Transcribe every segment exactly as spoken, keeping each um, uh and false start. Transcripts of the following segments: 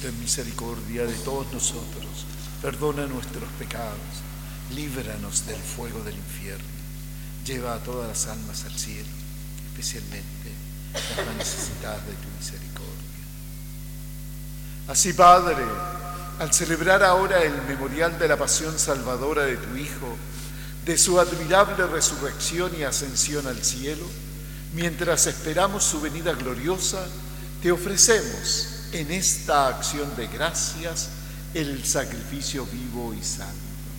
ten misericordia de todos nosotros, perdona nuestros pecados, líbranos del fuego del infierno, lleva a todas las almas al cielo, especialmente las más necesitadas de tu misericordia. Así, Padre, al celebrar ahora el memorial de la pasión salvadora de tu Hijo, de su admirable resurrección y ascensión al cielo, mientras esperamos su venida gloriosa, te ofrecemos en esta acción de gracias el sacrificio vivo y santo.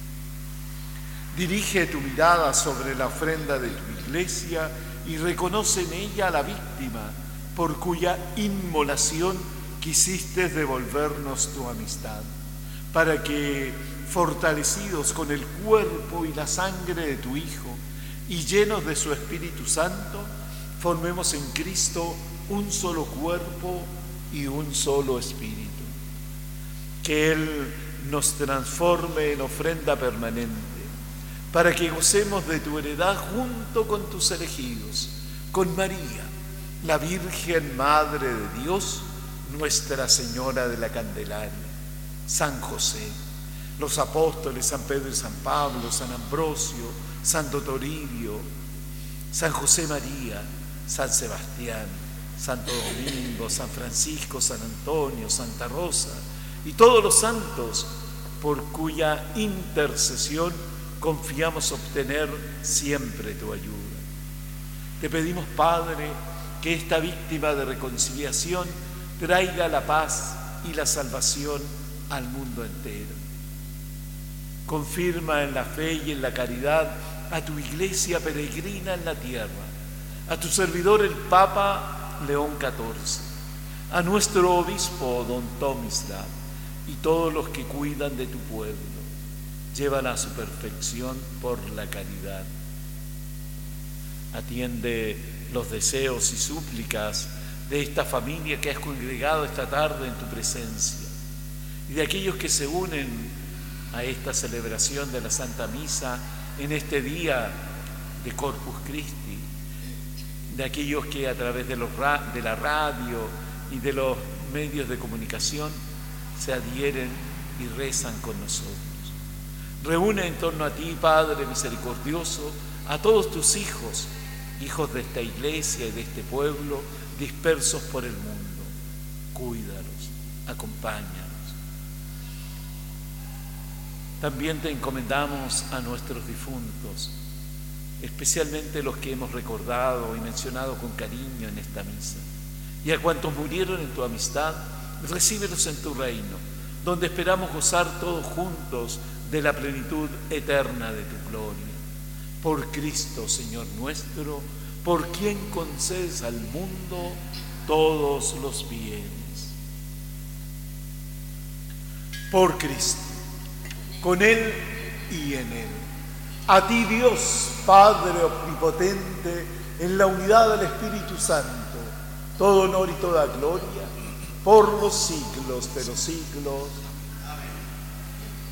Dirige tu mirada sobre la ofrenda de tu iglesia y reconoce en ella a la víctima por cuya inmolación quisiste devolvernos tu amistad, para que, fortalecidos con el cuerpo y la sangre de tu Hijo y llenos de su Espíritu Santo, formemos en Cristo un solo cuerpo y un solo espíritu. Que Él nos transforme en ofrenda permanente, para que gocemos de tu heredad junto con tus elegidos, con María, la Virgen Madre de Dios, Nuestra Señora de la Candelaria, San José, los apóstoles San Pedro y San Pablo, San Ambrosio, Santo Toribio, San José María, San Sebastián, Santo Domingo, San Francisco, San Antonio, Santa Rosa y todos los santos por cuya intercesión confiamos obtener siempre tu ayuda. Te pedimos, Padre, que esta víctima de reconciliación traiga la paz y la salvación al mundo entero. Confirma en la fe y en la caridad a tu iglesia peregrina en la tierra, a tu servidor el Papa León catorce, a nuestro obispo don Tomislav y todos los que cuidan de tu pueblo. Llévala a su perfección por la caridad. Atiende los deseos y súplicas de esta familia que has congregado esta tarde en tu presencia y de aquellos que se unen a esta celebración de la Santa Misa en este día de Corpus Christi, de aquellos que a través de, los ra- de la radio y de los medios de comunicación se adhieren y rezan con nosotros. Reúne en torno a ti, Padre misericordioso, a todos tus hijos, hijos de esta iglesia y de este pueblo, dispersos por el mundo. Cuídalos, acompáñalos. También te encomendamos a nuestros difuntos, especialmente los que hemos recordado y mencionado con cariño en esta misa, y a cuantos murieron en tu amistad, recíbelos en tu reino, donde esperamos gozar todos juntos de la plenitud eterna de tu gloria. Por Cristo, Señor nuestro, por quien concedes al mundo todos los bienes. Por Cristo, con Él y en Él. A ti, Dios, Padre omnipotente, en la unidad del Espíritu Santo, todo honor y toda gloria, por los siglos de los siglos.